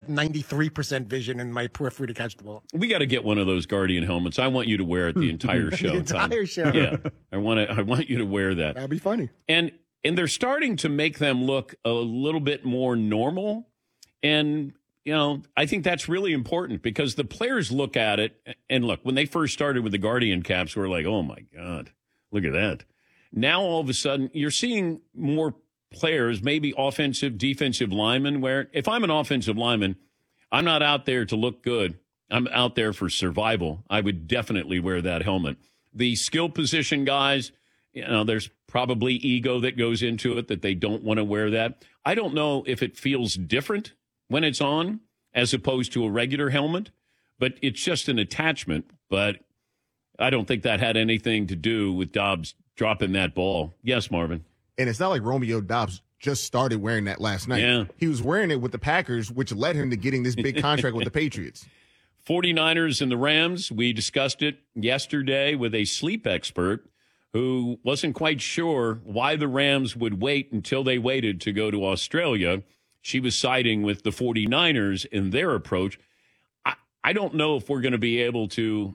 93% vision in my periphery to catch the ball. We got to get one of those Guardian helmets. I want you to wear it the entire show. The entire show. Yeah, I want you to wear that. That'd be funny. And they're starting to make them look a little bit more normal. And, I think that's really important because the players look at it. And look, when they first started with the Guardian caps, we're like, oh, my God, look at that. Now, all of a sudden, you're seeing more players, maybe offensive, defensive linemen, where if I'm an offensive lineman, I'm not out there to look good. I'm out there for survival. I would definitely wear that helmet. The skill position guys, there's probably ego that goes into it that they don't want to wear that. I don't know if it feels different when it's on as opposed to a regular helmet, but it's just an attachment. But I don't think that had anything to do with Dobbs dropping that ball. Yes, Marvin. And it's not like Romeo Dobbs just started wearing that last night. Yeah. He was wearing it with the Packers, which led him to getting this big contract with the Patriots. 49ers and the Rams, we discussed it yesterday with a sleep expert who wasn't quite sure why the Rams would wait until they waited to go to Australia. She was siding with the 49ers in their approach. I don't know if we're going to be able to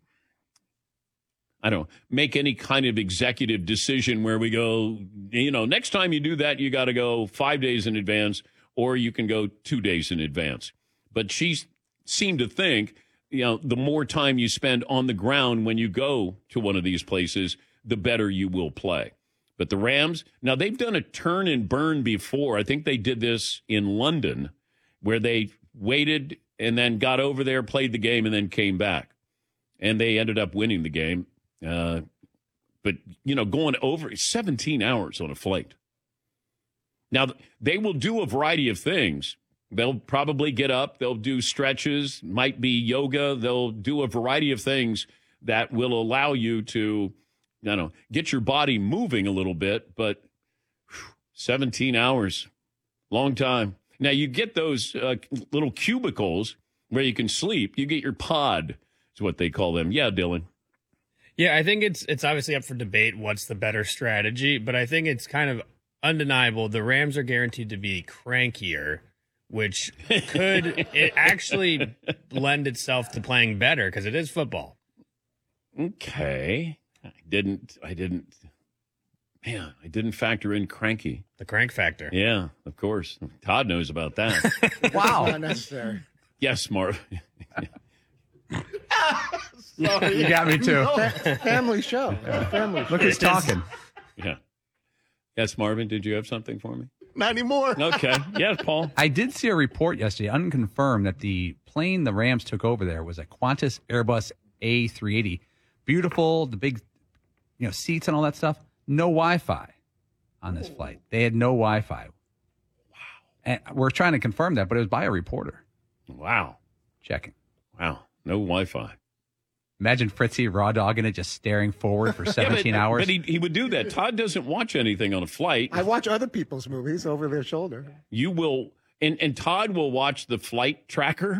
make any kind of executive decision where we go, next time you do that, you got to go 5 days in advance, or you can go 2 days in advance. But she seemed to think, the more time you spend on the ground when you go to one of these places, the better you will play. But the Rams, now they've done a turn and burn before. I think they did this in London, where they waited and then got over there, played the game, and then came back. And they ended up winning the game. But, going over 17 hours on a flight. Now, they will do a variety of things. They'll probably get up. They'll do stretches, might be yoga. They'll do a variety of things that will allow you to, get your body moving a little bit. But 17 hours, long time. Now, you get those little cubicles where you can sleep. You get your pod, is what they call them. Yeah, Dylan. Yeah, I think it's obviously up for debate what's the better strategy, but I think it's kind of undeniable. The Rams are guaranteed to be crankier, which could it actually lend itself to playing better because it is football. Okay. I didn't factor in cranky. The crank factor. Yeah, of course. Todd knows about that. Wow. Not necessary. Yes, Marv. Sorry. You got me too. Family show. Family show. Look who's talking. Yeah. Yes, Marvin, did you have something for me? Not anymore. Okay. Yes, Paul. I did see a report yesterday, unconfirmed, that the plane the Rams took over there was a Qantas Airbus A380. Beautiful, the big, seats and all that stuff. No Wi-Fi on this flight. They had no Wi-Fi. Wow. And we're trying to confirm that, but it was by a reporter. Wow. Checking. Wow. No Wi-Fi. Imagine Fritzy raw dogging it, just staring forward for 17 hours. But he would do that. Todd doesn't watch anything on a flight. I watch other people's movies over their shoulder. You will, and Todd will watch the flight tracker.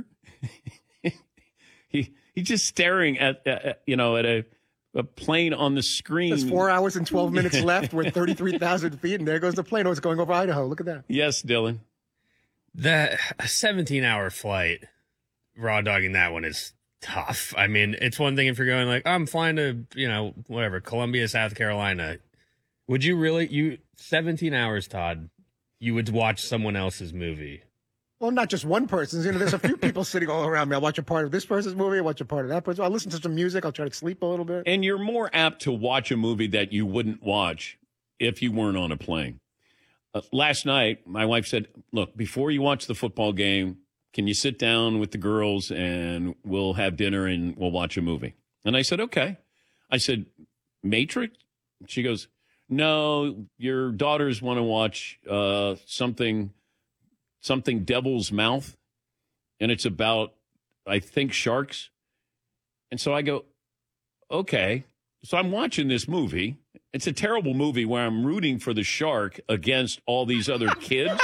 He's just staring at a plane on the screen. There's 4 hours and 12 minutes left. We're 33,000 feet, and there goes the plane. Oh, it's going over Idaho. Look at that. Yes, Dylan. The 17-hour flight, raw dogging that one is tough. I mean, it's one thing if you're going like, I'm flying to, Columbia, South Carolina. Would you really, 17 hours, Todd, you would watch someone else's movie? Well, not just one person's. There's a few people sitting all around me. I'll watch a part of this person's movie. I'll watch a part of that person. I'll listen to some music. I'll try to sleep a little bit. And you're more apt to watch a movie that you wouldn't watch if you weren't on a plane. Last night, my wife said, look, before you watch the football game, can you sit down with the girls and we'll have dinner and we'll watch a movie? And I said, okay. I said, Matrix? She goes, no, your daughters want to watch something Devil's Mouth. And it's about, I think, sharks. And so I go, okay. So I'm watching this movie. It's a terrible movie where I'm rooting for the shark against all these other kids.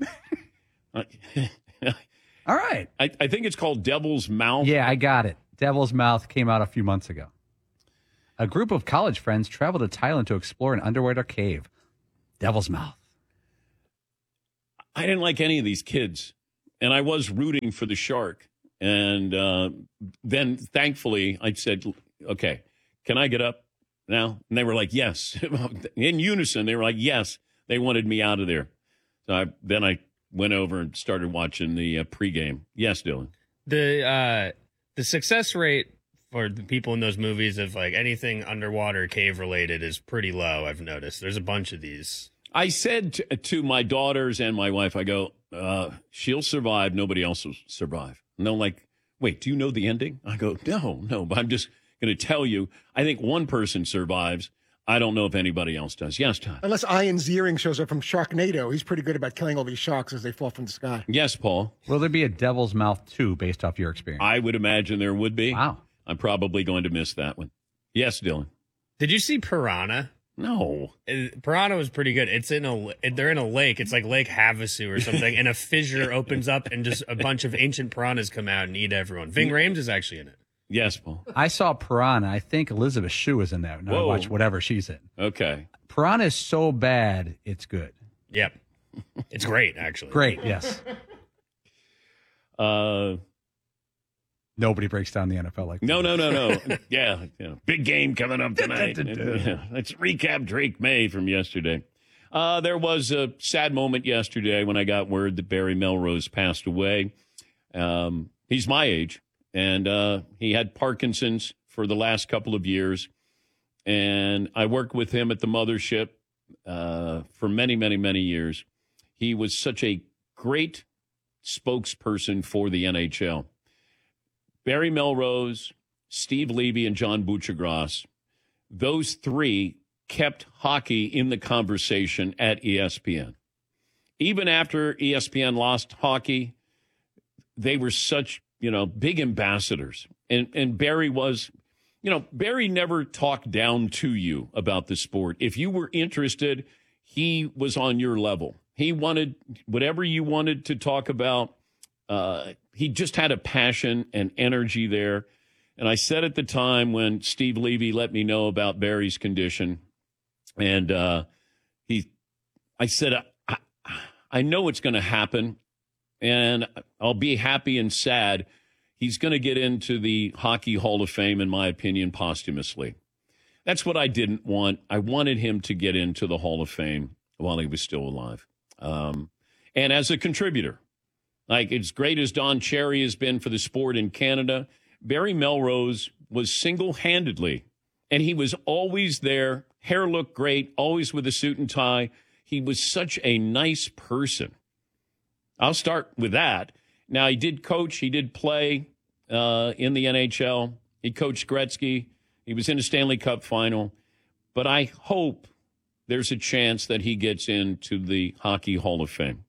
All right. I think it's called Devil's Mouth. Yeah, I got it. Devil's Mouth came out a few months ago. A group of college friends traveled to Thailand to explore an underwater cave. Devil's Mouth. I didn't like any of these kids. and I was rooting for the Shark. And then, thankfully, I said, okay, can I get up now? And they were like, yes. In unison, they were like, yes. They wanted me out of there. So then I went over and started watching the pregame. Yes, Dylan. The success rate for the people in those movies of like anything underwater cave related is pretty low. I've noticed there's a bunch of these. I said to my daughters and my wife, I go, she'll survive. Nobody else will survive. And they're like, wait, do you know the ending? I go, no, but I'm just going to tell you, I think one person survives. I don't know if anybody else does. Yes, Todd. Unless Ian Ziering shows up from Sharknado. He's pretty good about killing all these sharks as they fall from the sky. Yes, Paul. Will there be a Devil's Mouth 2 based off your experience? I would imagine there would be. Wow. I'm probably going to miss that one. Yes, Dylan. Did you see Piranha? No. Piranha was pretty good. They're in a lake. It's like Lake Havasu or something, and a fissure opens up, and just a bunch of ancient piranhas come out and eat everyone. Ving Rhames is actually in it. Yes, Paul. I saw Piranha. I think Elizabeth Shue is in that. And I watch whatever she's in. Okay. Piranha is so bad, it's good. Yep. It's great, actually. Great, yes. Nobody breaks down the NFL like that. No. Yeah. Big game coming up tonight. Let's recap Drake May from yesterday. There was a sad moment yesterday when I got word that Barry Melrose passed away. He's my age, and he had Parkinson's for the last couple of years. And I worked with him at the mothership for many, many, many years. He was such a great spokesperson for the NHL. Barry Melrose, Steve Levy, and John Buccigross, those three kept hockey in the conversation at ESPN. Even after ESPN lost hockey, they were such, big ambassadors. And Barry was, Barry never talked down to you about the sport. If you were interested, he was on your level. He wanted whatever you wanted to talk about. He just had a passion and energy there. And I said at the time when Steve Levy let me know about Barry's condition, and I said, I know it's going to happen, and I'll be happy and sad. He's going to get into the Hockey Hall of Fame, in my opinion, posthumously. That's what I didn't want. I wanted him to get into the Hall of Fame while he was still alive. And as a contributor, like as great as Don Cherry has been for the sport in Canada, Barry Melrose was single-handedly, and he was always there. Hair looked great, always with a suit and tie. He was such a nice person. I'll start with that. Now, he did coach. He did play in the NHL. He coached Gretzky. He was in a Stanley Cup final. But I hope there's a chance that he gets into the Hockey Hall of Fame.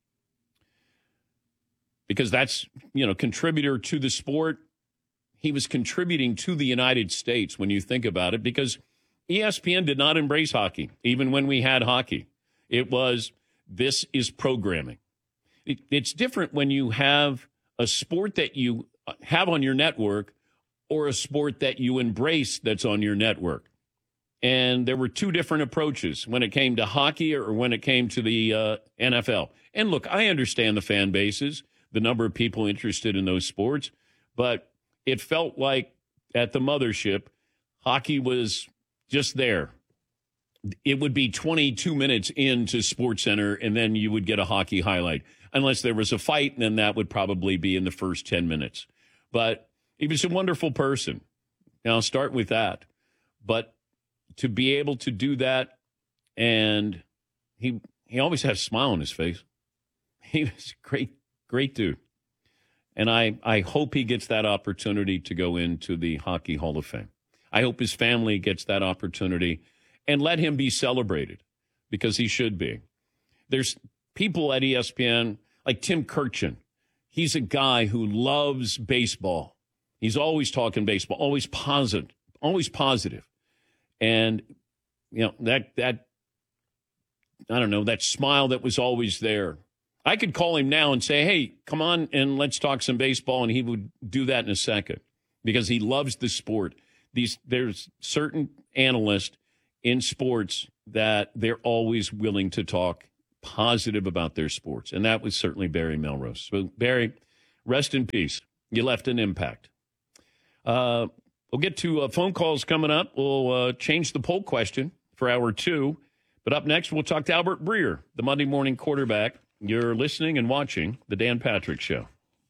Because that's, contributor to the sport. He was contributing to the United States when you think about it, because ESPN did not embrace hockey, even when we had hockey. It was, this is programming. It's different when you have a sport that you have on your network or a sport that you embrace that's on your network. And there were two different approaches when it came to hockey or when it came to the NFL. And look, I understand the fan bases, the number of people interested in those sports, but it felt like at the mothership, hockey was just there. It would be 22 minutes into SportsCenter, and then you would get a hockey highlight. Unless there was a fight, and then that would probably be in the first 10 minutes. But he was a wonderful person. Now, I'll start with that. But to be able to do that, and he always had a smile on his face. He was a great dude. And I hope he gets that opportunity to go into the Hockey Hall of Fame. I hope his family gets that opportunity, and let him be celebrated, because he should be. There's people at ESPN like Tim Kurkjian. He's a guy who loves baseball. He's always talking baseball, always positive. And, that I don't know, that smile that was always there. I could call him now and say, hey, come on and let's talk some baseball. And he would do that in a second, because he loves the sport. There's certain analysts in sports that they're always willing to talk positive about their sports. And that was certainly Barry Melrose. So, Barry, rest in peace. You left an impact. We'll get to phone calls coming up. We'll change the poll question for hour 2. But up next, we'll talk to Albert Breer, the Monday morning quarterback. You're listening and watching The Dan Patrick Show.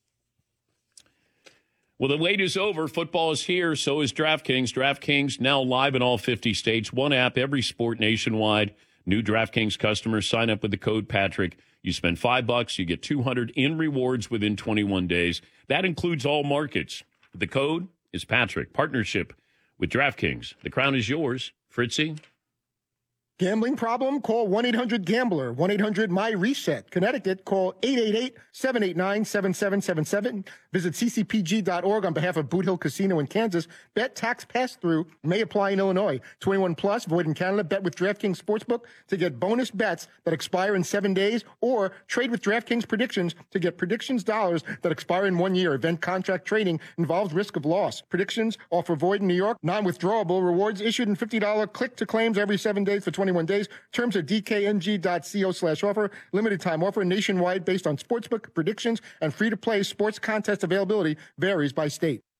Well, the wait is over. Football is here. So is DraftKings. DraftKings now live in all 50 states. One app, every sport nationwide. New DraftKings customers sign up with the code Patrick. You spend $5, you get $200 in rewards within 21 days. That includes all markets. The code is Patrick. Partnership with DraftKings. The crown is yours. Fritzy? Gambling problem? Call 1-800-GAMBLER. 1-800-MY-RESET. Connecticut, call 888-789-7777. Visit ccpg.org on behalf of Boot Hill Casino in Kansas. Bet tax pass-through may apply in Illinois. 21 plus, void in Canada. Bet with DraftKings Sportsbook to get bonus bets that expire in 7 days, or trade with DraftKings Predictions to get predictions dollars that expire in 1 year. Event contract trading involves risk of loss. Predictions offer void in New York. Non-withdrawable. Rewards issued in $50 click to claims every 7 days for 21 days. Terms at dkng.co/offer. Limited time offer nationwide based on sportsbook predictions, and free-to-play sports contest availability varies by state.